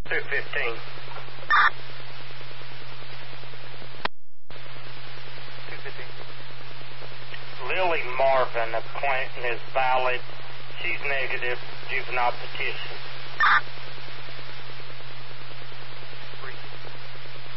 215. 215. Lily Marvin of Clinton is valid. She's negative. Juvenile petition.